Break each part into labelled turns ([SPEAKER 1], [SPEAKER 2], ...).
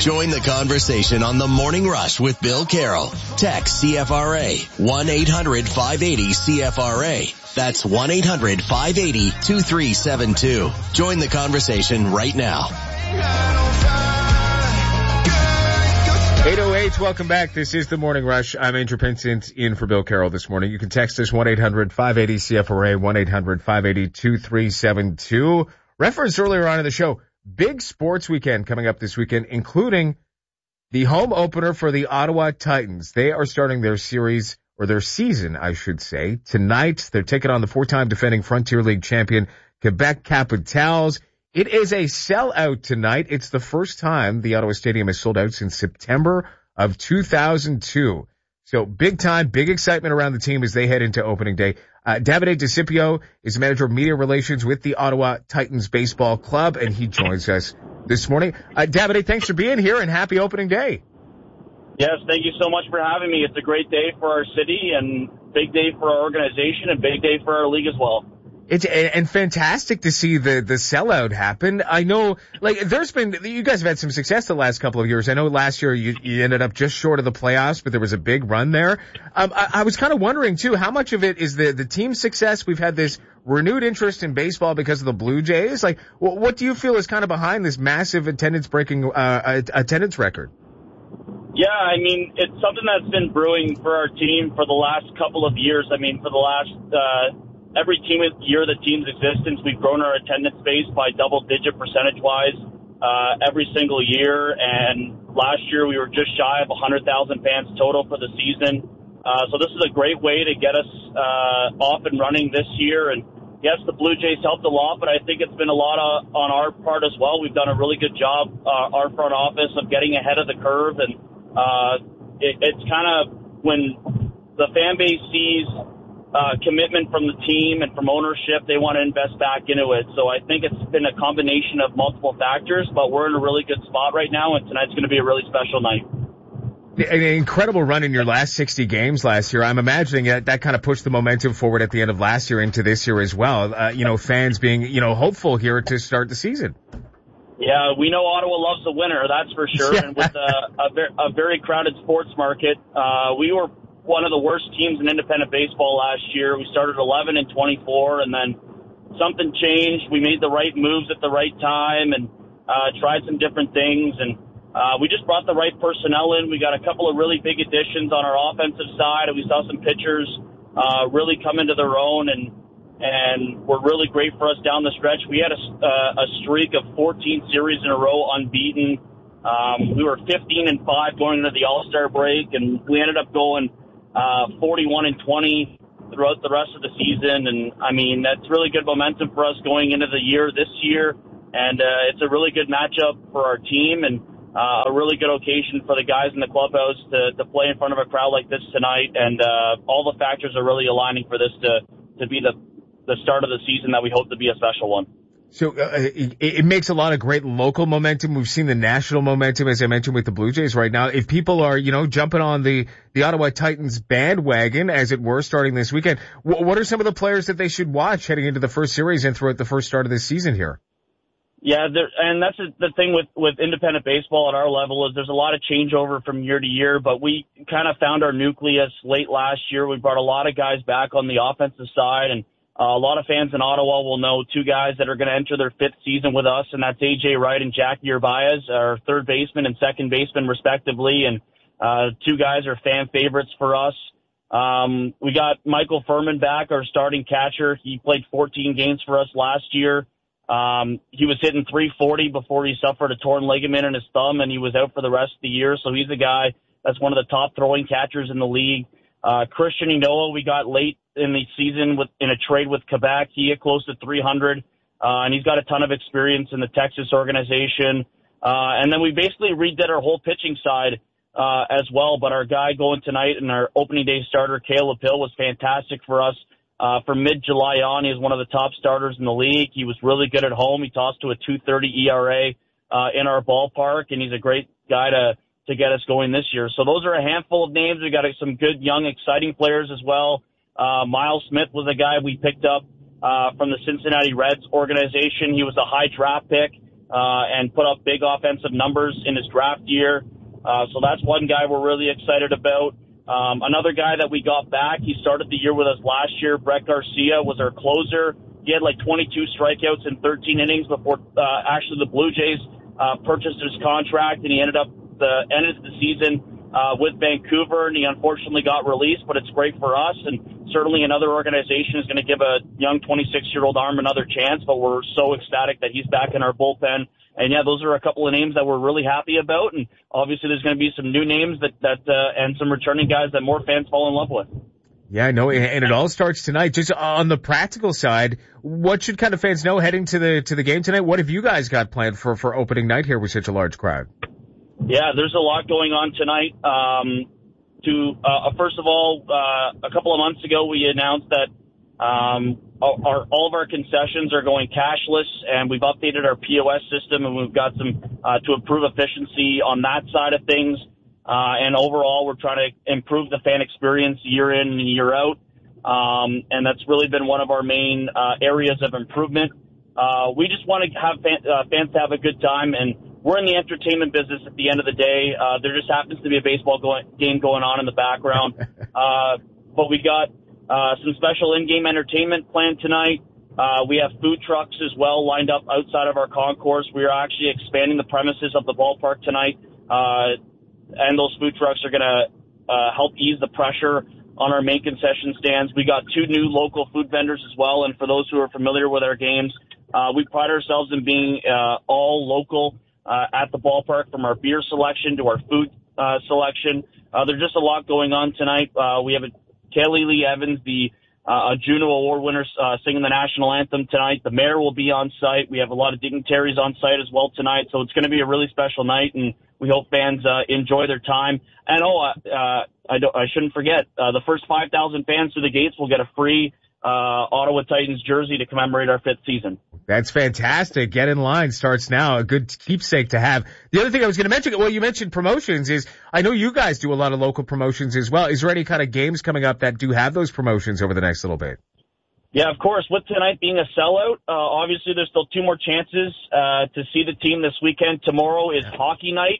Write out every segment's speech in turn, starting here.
[SPEAKER 1] Join the conversation on The Morning Rush with Bill Carroll. Text CFRA 1-800-580-CFRA. That's 1-800-580-2372. Join the conversation right now.
[SPEAKER 2] 808, welcome back. This is The Morning Rush. I'm Andrew Pinsent in for Bill Carroll this morning. You can text us 1-800-580-CFRA, 1-800-580-2372. Referenced earlier on in the show, big sports weekend coming up this weekend, including the home opener for the Ottawa Titans. They are starting their series, or their season, I should say, tonight. They're taking on the four-time defending Frontier League champion, Quebec Capitals. It is a sellout tonight. It's the first time the Ottawa Stadium has sold out since September of 2002. So big time, big excitement around the team as they head into opening day. Davide DeCipio is manager of media relations with the Ottawa Titans Baseball Club, and he joins us this morning. Davide, thanks for being here, and happy opening day.
[SPEAKER 3] Yes, thank you so much for having me. It's a great day for our city and big day for our organization and big day for our league as well.
[SPEAKER 2] And fantastic to see the sellout happen. I know, like, you guys have had some success the last couple of years. I know last year you ended up just short of the playoffs, but there was a big run there. I was kind of wondering too, how much of it is the team's success? We've had this renewed interest in baseball because of the Blue Jays. Like, what do you feel is kind of behind this massive attendance record?
[SPEAKER 3] Yeah, I mean, it's something that's been brewing for our team for the last couple of years. I mean, for the last, every year the team's existence, we've grown our attendance base by double-digit percentage-wise every single year. And last year we were just shy of 100,000 fans total for the season. So this is a great way to get us off and running this year. And yes, the Blue Jays helped a lot, but I think it's been a lot on our part as well. We've done a really good job, our front office, of getting ahead of the curve. And it's kind of when the fan base sees commitment from the team and from ownership, they want to invest back into it. So I think it's been a combination of multiple factors, but we're in a really good spot right now, and tonight's going to be a really special night.
[SPEAKER 2] An incredible run in your last 60 games last year. I'm imagining that kind of pushed the momentum forward at the end of last year into this year as well. Fans being, hopeful here to start the season.
[SPEAKER 3] Yeah, we know Ottawa loves the winner, that's for sure. And with a very crowded sports market, we were one of the worst teams in independent baseball last year. We started 11-24, and then something changed. We made the right moves at the right time and tried some different things, and we just brought the right personnel in. We got a couple of really big additions on our offensive side, and we saw some pitchers really come into their own and were really great for us down the stretch. We had a streak of 14 series in a row unbeaten. We were 15-5 going into the All-Star break, and we ended up going 41-20 throughout the rest of the season. And I mean, that's really good momentum for us going into the year this year. And it's a really good matchup for our team and a really good occasion for the guys in the clubhouse to play in front of a crowd like this tonight. And all the factors are really aligning for this to be the start of the season that we hope to be a special one.
[SPEAKER 2] So it makes a lot of great local momentum. We've seen the national momentum, as I mentioned, with the Blue Jays right now. If people are, jumping on the Ottawa Titans bandwagon, as it were, starting this weekend, what are some of the players that they should watch heading into the first series and throughout the first start of this season here?
[SPEAKER 3] Yeah, and that's the thing with independent baseball at our level is there's a lot of changeover from year to year, but we kind of found our nucleus late last year. We brought a lot of guys back on the offensive side, and a lot of fans in Ottawa will know two guys that are going to enter their fifth season with us, and that's A.J. Wright and Jackie Urbaez, our third baseman and second baseman, respectively. And two guys are fan favorites for us. We got Michael Furman back, our starting catcher. He played 14 games for us last year. He was hitting .340 before he suffered a torn ligament in his thumb, and he was out for the rest of the year. So he's a guy that's one of the top throwing catchers in the league. Christian Inoa, we got late in the season in a trade with Quebec. He hit close to 300, and he's got a ton of experience in the Texas organization. And then we basically redid our whole pitching side as well. But our guy going tonight and our opening day starter, Caleb Hill, was fantastic for us. From mid-July on, he's one of the top starters in the league. He was really good at home. He tossed to a 2.30 ERA in our ballpark, and he's a great guy to get us going this year. So those are a handful of names. We got some good, young, exciting players as well. Miles Smith was a guy we picked up from the Cincinnati Reds organization. He was a high draft pick. and put up big offensive numbers in his draft year. So that's one guy we're really excited about. Another guy that we got back, he started the year with us last year, Brett Garcia, was our closer. He had like 22 strikeouts in 13 innings before actually the Blue Jays purchased his contract, and he ended the season with Vancouver, and he unfortunately got released, but it's great for us, and certainly another organization is going to give a young 26-year-old arm another chance, but we're so ecstatic that he's back in our bullpen. And yeah, those are a couple of names that we're really happy about, and obviously there's going to be some new names and some returning guys that more fans fall in love with.
[SPEAKER 2] Yeah, I know, and it all starts tonight. Just on the practical side, what should kind of fans know heading to the game tonight? What have you guys got planned for opening night here with such a large crowd?
[SPEAKER 3] Yeah, there's a lot going on tonight. First of all, a couple of months ago, we announced that all of our concessions are going cashless, and we've updated our POS system, and we've got some to improve efficiency on that side of things. And overall, we're trying to improve the fan experience year in and year out. And that's really been one of our main areas of improvement. We just want to have fans to have a good time, and we're in the entertainment business at the end of the day. There just happens to be a baseball game going on in the background. But we got some special in-game entertainment planned tonight. We have food trucks as well lined up outside of our concourse. We are actually expanding the premises of the ballpark tonight. And those food trucks are going to help ease the pressure on our main concession stands. We got 2 new local food vendors as well, and for those who are familiar with our games, we pride ourselves in being all local at the ballpark, from our beer selection to our food selection. There's just a lot going on tonight. We have Kelly Lee Evans, the Juno Award winner, singing the national anthem tonight. The mayor will be on site. We have a lot of dignitaries on site as well tonight, so it's going to be a really special night, and we hope fans enjoy their time. And I shouldn't forget, the first 5,000 fans through the gates will get a free Ottawa Titans jersey to commemorate our 5th season.
[SPEAKER 2] That's fantastic. Get in line starts now. A good keepsake to have. The other thing I was going to mention, well, you mentioned promotions, is I know you guys do a lot of local promotions as well. Is there any kind of games coming up that do have those promotions over the next little bit?
[SPEAKER 3] Yeah, of course. With tonight being a sellout, obviously there's still 2 more chances to see the team this weekend. Tomorrow is hockey night.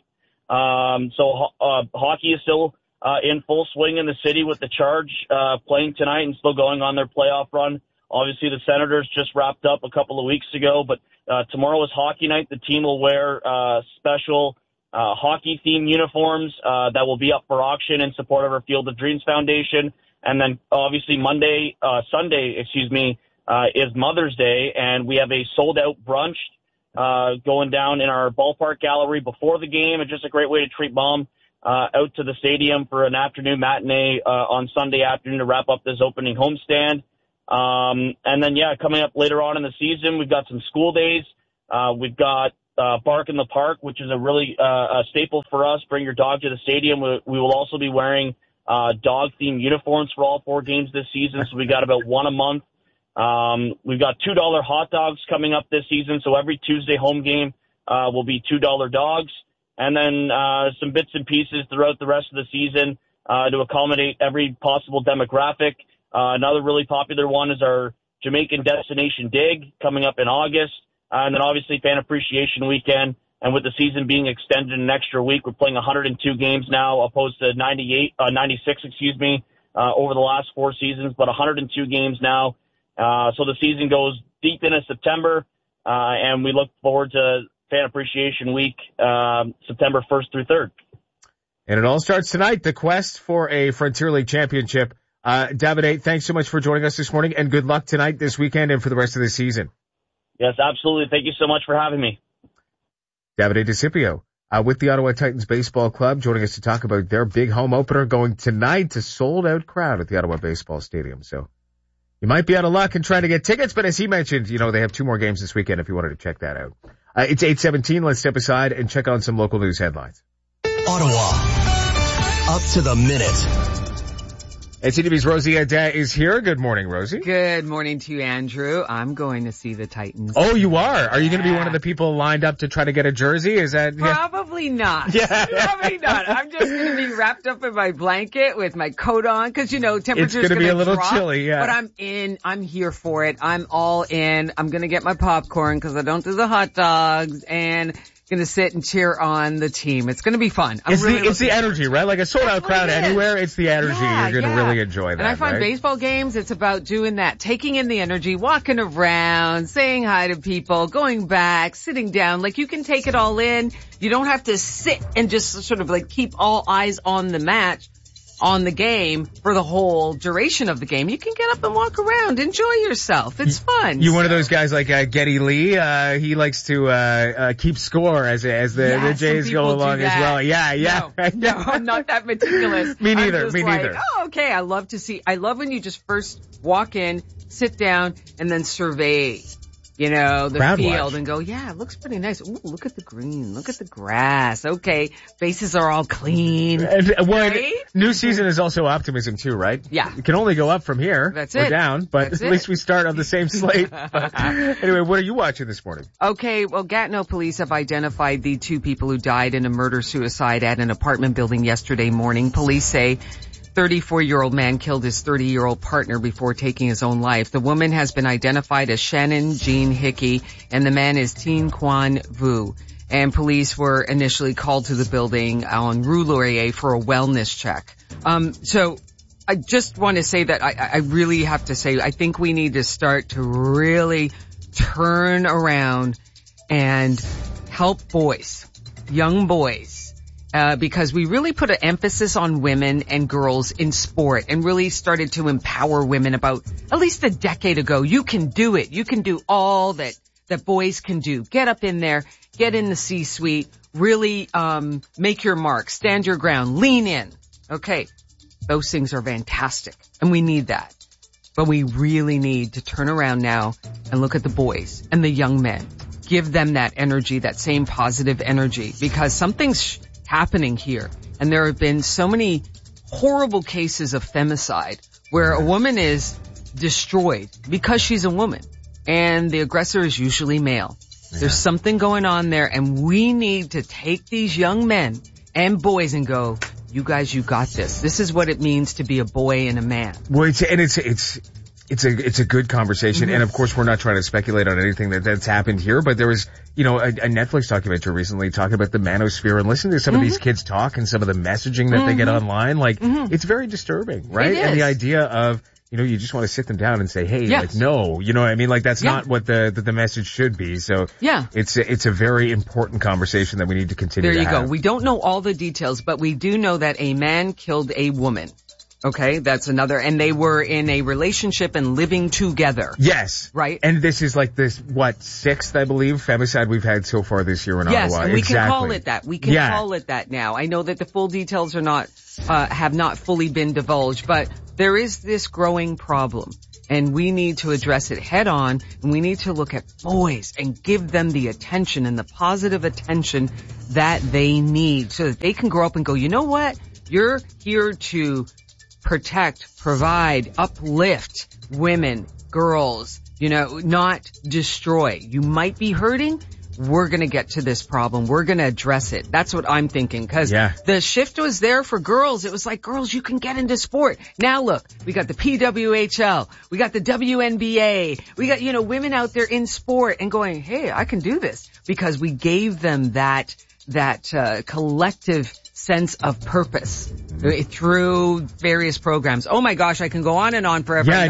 [SPEAKER 3] So hockey is still in full swing in the city, with the Charge playing tonight and still going on their playoff run. Obviously, the Senators just wrapped up a couple of weeks ago, but tomorrow is hockey night. The team will wear special hockey-themed uniforms that will be up for auction in support of our Field of Dreams Foundation. And then, obviously, Sunday, is Mother's Day, and we have a sold-out brunch going down in our ballpark gallery before the game. It's just a great way to treat Mom out to the stadium for an afternoon matinee on Sunday afternoon to wrap up this opening homestand. And then, coming up later on in the season, we've got some school days. We've got Bark in the Park, which is a really a staple for us. Bring your dog to the stadium. We will also be wearing dog-themed uniforms for all 4 games this season, so we got about 1 a month. We've got $2 hot dogs coming up this season, so every Tuesday home game will be $2 dogs. And then some bits and pieces throughout the rest of the season to accommodate every possible demographic. Another really popular one is our Jamaican Destination Dig coming up in August. And then obviously Fan Appreciation Weekend. And with the season being extended an extra week, we're playing 102 games now, opposed to 96, over the last 4 seasons, but 102 games now. So the season goes deep into September, and we look forward to Fan Appreciation Week, September 1st through 3rd.
[SPEAKER 2] And it all starts tonight, the quest for a Frontier League championship. Davide, thanks so much for joining us this morning, and good luck tonight, this weekend, and for the rest of the season.
[SPEAKER 3] Yes, absolutely. Thank you so much for having me.
[SPEAKER 2] Davide DeCipio with the Ottawa Titans Baseball Club, joining us to talk about their big home opener going tonight to sold-out crowd at the Ottawa Baseball Stadium. So you might be out of luck in trying to get tickets, but as he mentioned, they have 2 more games this weekend if you wanted to check that out. It's 8:17. Let's step aside and check on some local news headlines.
[SPEAKER 1] Ottawa, up to the minute.
[SPEAKER 2] CTV's Rosie Adair is here. Good morning, Rosie.
[SPEAKER 4] Good morning to you, Andrew. I'm going to see the Titans.
[SPEAKER 2] Oh, you are? Are you going to be one of the people lined up to try to get a jersey? Is that
[SPEAKER 4] probably? Probably not.
[SPEAKER 2] Yeah.
[SPEAKER 4] Probably not. I'm just going to be wrapped up in my blanket with my coat on because, temperature's
[SPEAKER 2] It's going to be a little
[SPEAKER 4] drop,
[SPEAKER 2] chilly, yeah.
[SPEAKER 4] But I'm in. I'm here for it. I'm all in. I'm going to get my popcorn because I don't do the hot dogs and going to sit and cheer on the team. It's going to be fun.
[SPEAKER 2] It's the energy, right? Like a sold-out crowd anywhere, it's the energy. You're going to really enjoy that,
[SPEAKER 4] And I find baseball games, it's about doing that, taking in the energy, walking around, saying hi to people, going back, sitting down. Like, you can take it all in. You don't have to sit and just sort of like keep all eyes on the match, on the game for the whole duration of the game. You can get up and walk around, enjoy yourself. It's fun.
[SPEAKER 2] You one of those guys like Geddy Lee? He likes to keep score as the Jays go along as well. Yeah.
[SPEAKER 4] No, I'm not that meticulous.
[SPEAKER 2] Me neither.
[SPEAKER 4] Oh, okay. I love when you just first walk in, sit down, and then survey the
[SPEAKER 2] crowd
[SPEAKER 4] field
[SPEAKER 2] watch.
[SPEAKER 4] and go, yeah, it looks pretty nice. Ooh, look at the green. Look at the grass. Okay. Bases are all clean.
[SPEAKER 2] Right? New season is also optimism too, right?
[SPEAKER 4] Yeah.
[SPEAKER 2] You can only go up from here.
[SPEAKER 4] That's
[SPEAKER 2] or
[SPEAKER 4] it.
[SPEAKER 2] down, but at least we start on the same slate. Anyway, what are you watching this morning?
[SPEAKER 4] Okay, well, Gatineau police have identified the 2 people who died in a murder-suicide at an apartment building yesterday morning. Police say 34-year-old man killed his 30-year-old partner before taking his own life. The woman has been identified as Shannon Jean Hickey, and the man is Tin Quan Vu. And police were initially called to the building on Rue Laurier for a wellness check. So I just want to say that I really have to say, I think we need to start to really turn around and help boys, young boys, because we really put an emphasis on women and girls in sport and really started to empower women about at least a decade ago. You can do it. You can do all that boys can do. Get up in there, get in the C-suite, really make your mark, stand your ground, lean in. Okay, those things are fantastic, and we need that. But we really need to turn around now and look at the boys and the young men. Give them that energy, that same positive energy, because something's happening here. And there have been so many horrible cases of femicide where a woman is destroyed because she's a woman, and the aggressor is usually male. Yeah. There's something going on there, and we need to take these young men and boys and go, you guys, you got this. This is what it means to be a boy and a man.
[SPEAKER 2] Well, it's a good conversation. Mm-hmm. And of course, we're not trying to speculate on anything that's happened here, but there was, a Netflix documentary recently talking about the manosphere, and listening to some of these kids talk and some of the messaging that they get online. Like, it's very disturbing, right?
[SPEAKER 4] It is.
[SPEAKER 2] And the idea of, you just want to sit them down and say, hey, like, no, you know what I mean? Like, that's not what the message should be. So, it's a very important conversation that we need to continue to have.
[SPEAKER 4] There you go. We don't know all the details, but we do know that a man killed a woman. Okay, that's another, and they were in a relationship and living together.
[SPEAKER 2] Yes.
[SPEAKER 4] Right?
[SPEAKER 2] And this is like this, 6th, I believe, femicide we've had so far this year in Ottawa.
[SPEAKER 4] Yes, and we can call it that. We can call it that now. I know that the full details are not, have not fully been divulged, but there is this growing problem, and we need to address it head on, and we need to look at boys and give them the attention and the positive attention that they need so that they can grow up and go, you know what? You're here to protect, provide, uplift women, girls, not destroy. You might be hurting. We're going to get to this problem. We're going to address it. That's what I'm thinking. Because the shift was there for girls. It was like, girls, you can get into sport. Now look, we got the PWHL. We got the WNBA. We got, women out there in sport and going, hey, I can do this. Because we gave them that collective sense of purpose through various programs. Oh my gosh, I can go on and on forever.
[SPEAKER 2] Yeah,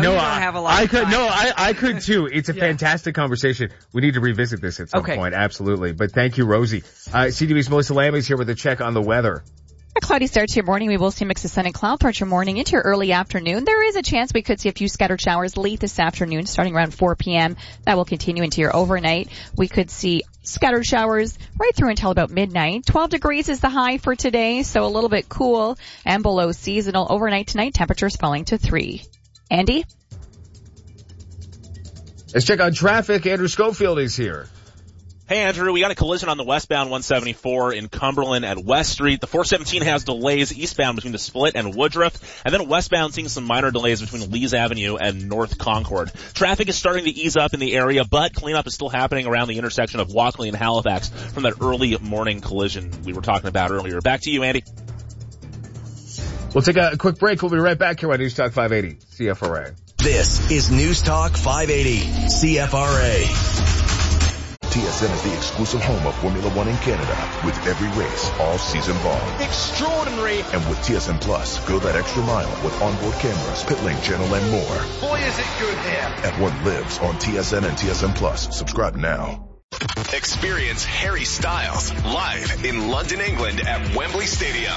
[SPEAKER 4] I
[SPEAKER 2] could too. It's a fantastic conversation. We need to revisit this at some point. Absolutely. But thank you, Rosie. CTV's Melissa Lamb is here with a check on the weather.
[SPEAKER 5] A cloudy start to your morning. We will see a mix of sun and cloud throughout your morning into your early afternoon. There is a chance we could see a few scattered showers late this afternoon, starting around 4 p.m. That will continue into your overnight. We could see scattered showers right through until about midnight. 12 degrees is the high for today, so a little bit cool and below seasonal. Overnight tonight, temperatures falling to 3. Andy?
[SPEAKER 2] Let's check on traffic. Andrew Schofield is here.
[SPEAKER 6] Hey, Andrew, we got a collision on the westbound 174 in Cumberland at West Street. The 417 has delays eastbound between the Split and Woodruff, and then westbound seeing some minor delays between Lees Avenue and North Concord. Traffic is starting to ease up in the area, but cleanup is still happening around the intersection of Walkley and Halifax from that early morning collision we were talking about earlier. Back to you, Andy.
[SPEAKER 2] We'll take a quick break. We'll be right back here on News Talk 580 CFRA.
[SPEAKER 1] This is News Talk 580 CFRA.
[SPEAKER 7] TSN is the exclusive home of Formula One in Canada, with every race all season long.
[SPEAKER 8] Extraordinary.
[SPEAKER 7] And with TSN Plus, go that extra mile with onboard cameras, pit lane channel, and more.
[SPEAKER 8] Boy, is it good here.
[SPEAKER 7] At what lives on TSN and TSN Plus. Subscribe now.
[SPEAKER 9] Experience Harry Styles live in London, England at Wembley Stadium.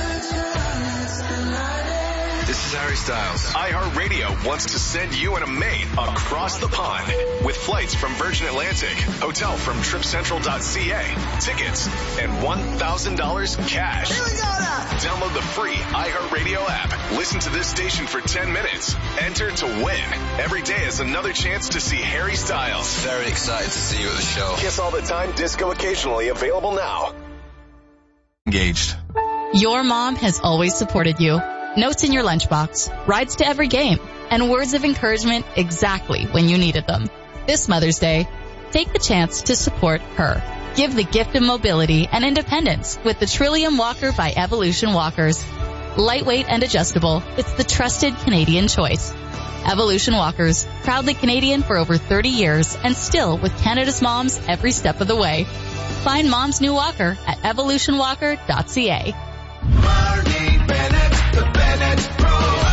[SPEAKER 9] This is Harry Styles. iHeartRadio wants to send you and a mate across the pond with flights from Virgin Atlantic, hotel from TripCentral.ca, tickets, and $1,000 cash.
[SPEAKER 8] Here we go now.
[SPEAKER 9] Download the free iHeartRadio app. Listen to this station for 10 minutes. Enter to win. Every day is another chance to see Harry Styles.
[SPEAKER 10] Very excited to see you at the show.
[SPEAKER 9] Kiss all the time, disco occasionally, available now.
[SPEAKER 10] Engaged.
[SPEAKER 11] Your mom has always supported you. Notes in your lunchbox, rides to every game, and words of encouragement exactly when you needed them. This Mother's Day, take the chance to support her. Give the gift of mobility and independence with the Trillium Walker by Evolution Walkers. Lightweight and adjustable, it's the trusted Canadian choice. Evolution Walkers, proudly Canadian for over 30 years and still with Canada's moms every step of the way. Find Mom's new walker at evolutionwalker.ca.
[SPEAKER 8] Marnie Bennett, the Bennett Pro.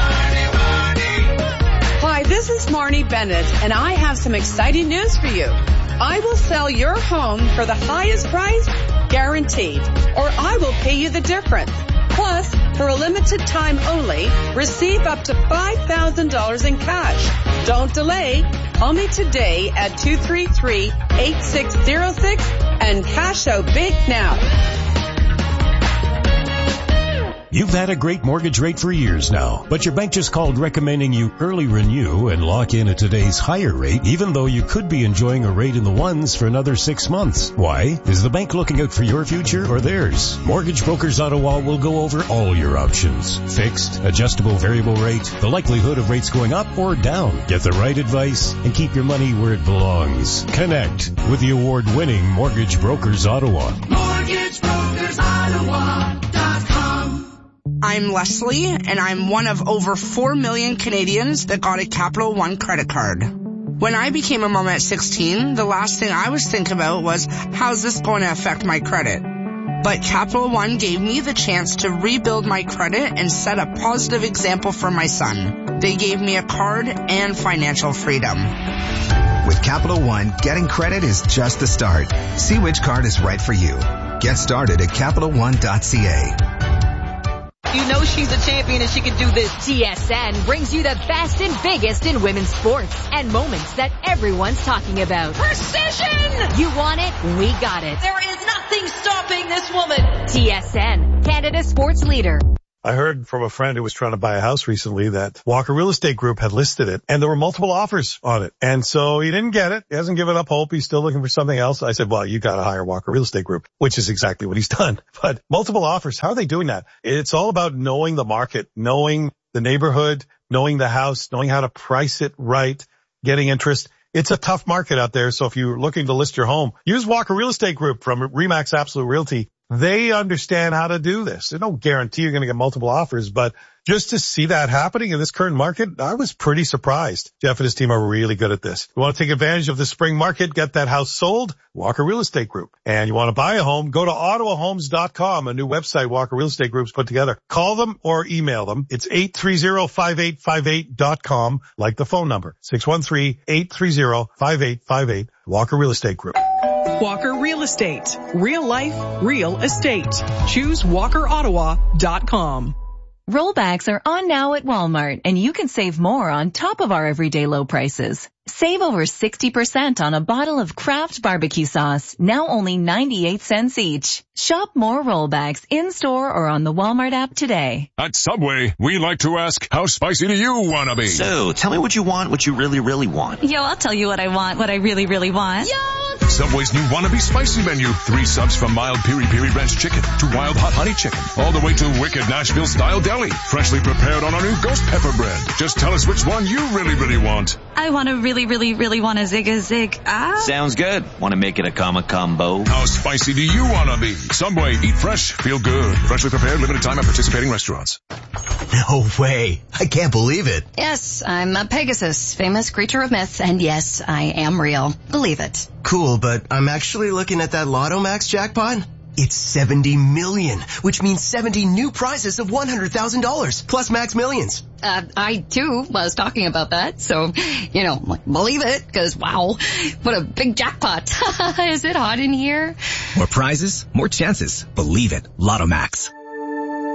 [SPEAKER 12] Hi, this is Marnie Bennett, and I have some exciting news for you. I will sell your home for the highest price, guaranteed, or I will pay you the difference. Plus, for a limited time only, receive up to $5,000 in cash. Don't delay. Call me today at 233-8606 and cash out big now.
[SPEAKER 13] You've had a great mortgage rate for years now, but your bank just called recommending you early renew and lock in at today's higher rate, even though you could be enjoying a rate in the ones for another 6 months. Why? Is the bank looking out for your future or theirs? Mortgage Brokers Ottawa will go over all your options. Fixed, adjustable variable rate, the likelihood of rates going up or down. Get the right advice and keep your money where it belongs. Connect with the award-winning Mortgage Brokers Ottawa.
[SPEAKER 14] MortgageBrokersOttawa.com. I'm Leslie, and I'm one of over 4 million Canadians that got a Capital One credit card. When I became a mom at 16, the last thing I was thinking about was, how's this going to affect my credit? But Capital One gave me the chance to rebuild my credit and set a positive example for my son. They gave me a card and financial freedom.
[SPEAKER 15] With Capital One, getting credit is just the start. See which card is right for you. Get started at CapitalOne.ca.
[SPEAKER 16] You know she's a champion and she can do this.
[SPEAKER 17] TSN brings you the best and biggest in women's sports and moments that everyone's talking about.
[SPEAKER 16] Precision!
[SPEAKER 17] You want it? We got it.
[SPEAKER 16] There is nothing stopping this woman.
[SPEAKER 17] TSN, Canada's sports leader.
[SPEAKER 18] I heard from a friend who was trying to buy a house recently that Walker Real Estate Group had listed it, and there were multiple offers on it. And so he didn't get it. He hasn't given up hope. He's still looking for something else. I said, well, you got to hire Walker Real Estate Group, which is exactly what he's done. But multiple offers, how are they doing that? It's all about knowing the market, knowing the neighborhood, knowing the house, knowing how to price it right, getting interest. It's a tough market out there. So if you're looking to list your home, use Walker Real Estate Group from Remax Absolute Realty. They understand how to do this. There's no guarantee you're going to get multiple offers, but just to see that happening in this current market, I was pretty surprised. Jeff and his team are really good at this. You want to take advantage of the spring market, get that house sold? Walker Real Estate Group. And you want to buy a home? Go to OttawaHomes.com, a new website Walker Real Estate Group's put together. Call them or email them. It's 830-5858.com, like the phone number, 613-830-5858, Walker Real Estate Group.
[SPEAKER 19] Walker Real Estate. Real life, real estate. Choose WalkerOttawa.com.
[SPEAKER 20] Rollbacks are on now at Walmart, and you can save more on top of our everyday low prices. Save over 60% on a bottle of Kraft barbecue sauce, now only 98 cents each. Shop more rollbacks in-store or on the Walmart app today.
[SPEAKER 21] At Subway, we like to ask, how spicy do you want to be?
[SPEAKER 22] So, tell me what you want, what you really, really want.
[SPEAKER 23] Yo, I'll tell you what I want, what I really, really want.
[SPEAKER 16] Yo!
[SPEAKER 21] Subway's new wannabe spicy menu. 3 subs from mild piri-piri ranch chicken to wild hot honey chicken, all the way to wicked Nashville-style deli, freshly prepared on our new ghost pepper bread. Just tell us which one you really want.
[SPEAKER 3] I want to really want a Zig-a-Zig.
[SPEAKER 22] Sounds good. Want to make it a combo?
[SPEAKER 21] How spicy do you want to be? Subway, eat fresh, feel good. Freshly prepared, limited time at participating restaurants.
[SPEAKER 1] No way. I can't believe it.
[SPEAKER 23] Yes, I'm a Pegasus, famous creature of myth, and yes, I am real. Believe it.
[SPEAKER 1] Cool, but I'm actually looking at that Lotto Max jackpot. It's 70 million, which means 70 new prizes of $100,000 plus Max Millions.
[SPEAKER 23] I too was talking about that, so, believe it, cause wow, what a big jackpot. Is it hot in here?
[SPEAKER 24] More prizes, more chances. Believe it. Lotto Max.